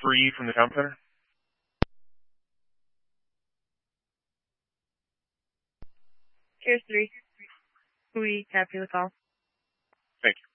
3 from the Town Center. Here's 3. We copy the call. Thank you.